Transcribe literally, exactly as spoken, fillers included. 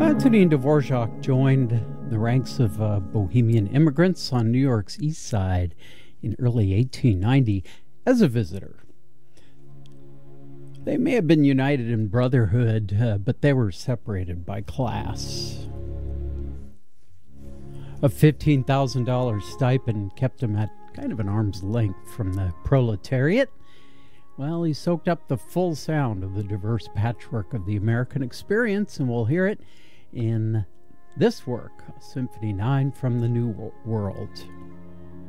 Antonin Dvorak joined the ranks of uh, Bohemian immigrants on New York's East Side in early eighteen ninety as a visitor. They may have been united in brotherhood, uh, but they were separated by class. A fifteen thousand dollars stipend kept him at kind of an arm's length from the proletariat. Well, he soaked up the full sound of the diverse patchwork of the American experience, and we'll hear it in this work, Symphony nine from the New World.